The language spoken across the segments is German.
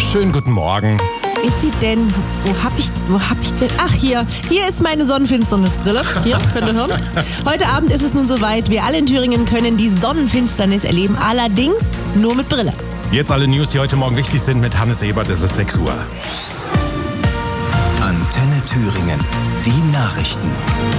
Schönen guten Morgen. Ist sie denn? Wo hab ich denn? Ach, hier ist meine Sonnenfinsternisbrille. Hier, könnt ihr hören. Heute Abend ist es nun soweit. Wir alle in Thüringen können die Sonnenfinsternis erleben. Allerdings nur mit Brille. Jetzt alle News, die heute Morgen wichtig sind mit Hannes Ebert. Es ist 6 Uhr. Antenne Thüringen. Die Nachrichten.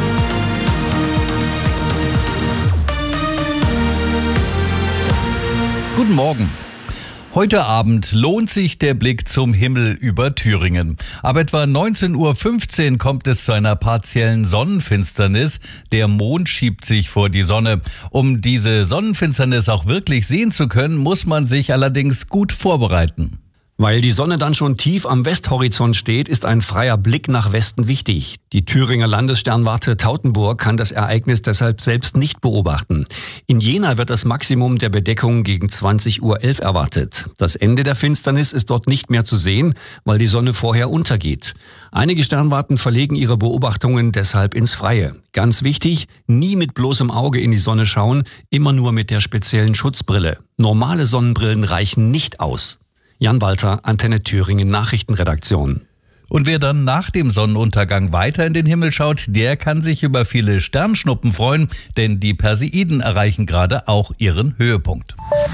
Guten Morgen. Heute Abend lohnt sich der Blick zum Himmel über Thüringen. Ab etwa 19:15 Uhr kommt es zu einer partiellen Sonnenfinsternis. Der Mond schiebt sich vor die Sonne. Um diese Sonnenfinsternis auch wirklich sehen zu können, muss man sich allerdings gut vorbereiten. Weil die Sonne dann schon tief am Westhorizont steht, ist ein freier Blick nach Westen wichtig. Die Thüringer Landessternwarte Tautenburg kann das Ereignis deshalb selbst nicht beobachten. In Jena wird das Maximum der Bedeckung gegen 20:11 Uhr erwartet. Das Ende der Finsternis ist dort nicht mehr zu sehen, weil die Sonne vorher untergeht. Einige Sternwarten verlegen ihre Beobachtungen deshalb ins Freie. Ganz wichtig, nie mit bloßem Auge in die Sonne schauen, immer nur mit der speziellen Schutzbrille. Normale Sonnenbrillen reichen nicht aus. Jan Walter, Antenne Thüringen Nachrichtenredaktion. Und wer dann nach dem Sonnenuntergang weiter in den Himmel schaut, der kann sich über viele Sternschnuppen freuen, denn die Perseiden erreichen gerade auch ihren Höhepunkt.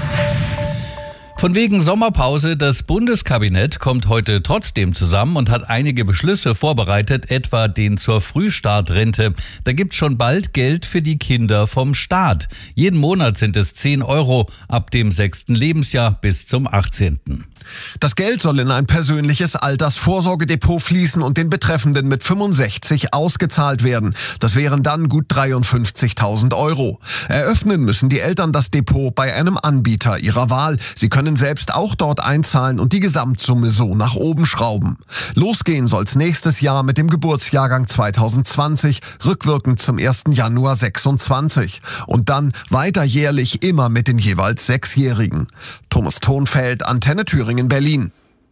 Von wegen Sommerpause, das Bundeskabinett kommt heute trotzdem zusammen und hat einige Beschlüsse vorbereitet, etwa den zur Frühstartrente. Da gibt's schon bald Geld für die Kinder vom Staat. Jeden Monat sind es 10 Euro ab dem 6. Lebensjahr bis zum 18. Das Geld soll in ein persönliches Altersvorsorgedepot fließen und den Betreffenden mit 65 ausgezahlt werden. Das wären dann gut 53.000 Euro. Eröffnen müssen die Eltern das Depot bei einem Anbieter ihrer Wahl. Sie können selbst auch dort einzahlen und die Gesamtsumme so nach oben schrauben. Losgehen soll's nächstes Jahr mit dem Geburtsjahrgang 2020, rückwirkend zum 1. Januar 26. Und dann weiter jährlich immer mit den jeweils 6-Jährigen. Thomas Thonfeld, Antenne Thüringen, Berlin.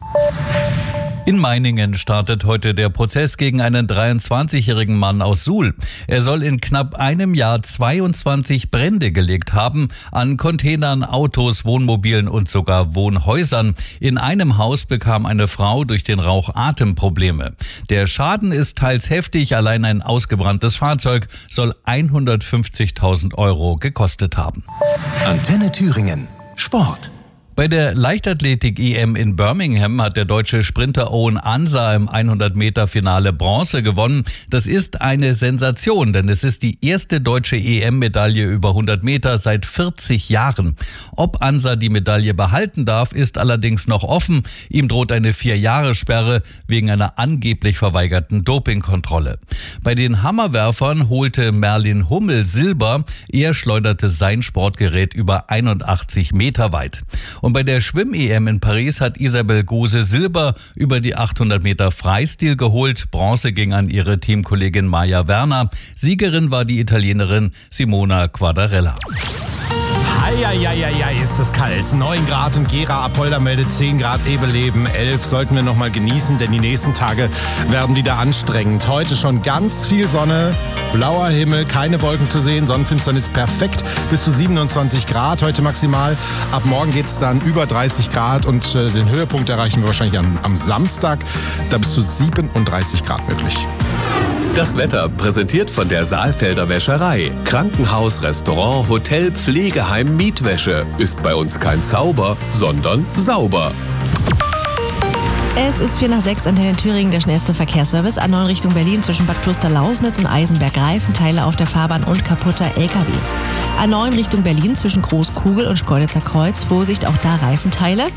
In Meiningen startet heute der Prozess gegen einen 23-jährigen Mann aus Suhl. Er soll in knapp einem Jahr 22 Brände gelegt haben an Containern, Autos, Wohnmobilen und sogar Wohnhäusern. In einem Haus bekam eine Frau durch den Rauch Atemprobleme. Der Schaden ist teils heftig, allein ein ausgebranntes Fahrzeug soll 150.000 Euro gekostet haben. Antenne Thüringen. Sport. Bei der Leichtathletik-EM in Birmingham hat der deutsche Sprinter Owen Ansa im 100-Meter-Finale Bronze gewonnen. Das ist eine Sensation, denn es ist die erste deutsche EM-Medaille über 100 Meter seit 40 Jahren. Ob Ansa die Medaille behalten darf, ist allerdings noch offen. Ihm droht eine 4-Jahres-Sperre wegen einer angeblich verweigerten Dopingkontrolle. Bei den Hammerwerfern holte Merlin Hummel Silber. Er schleuderte sein Sportgerät über 81 Meter weit. Und bei der Schwimm-EM in Paris hat Isabel Gose Silber über die 800 Meter Freistil geholt. Bronze ging an ihre Teamkollegin Maja Werner. Siegerin war die Italienerin Simona Quadarella. Eieieiei, ist es kalt. 9 Grad in Gera, Apolda meldet 10 Grad, Ebeleben 11. Sollten wir noch mal genießen, denn die nächsten Tage werden wieder anstrengend. Heute schon ganz viel Sonne, blauer Himmel, keine Wolken zu sehen. Sonnenfinsternis perfekt, bis zu 27 Grad heute maximal. Ab morgen geht es dann über 30 Grad und den Höhepunkt erreichen wir wahrscheinlich am Samstag. Da bis zu 37 Grad möglich. Das Wetter präsentiert von der Saalfelder Wäscherei. Krankenhaus, Restaurant, Hotel, Pflegeheim, Mietwäsche. Ist bei uns kein Zauber, sondern sauber. Es ist 5:45 Antenne Thüringen, der schnellste Verkehrsservice. A9 Richtung Berlin zwischen Bad Kloster-Lausnitz und Eisenberg. Reifenteile auf der Fahrbahn und kaputter LKW. A9 Richtung Berlin zwischen Großkugel und Schkeuditzer Kreuz. Vorsicht, auch da Reifenteile.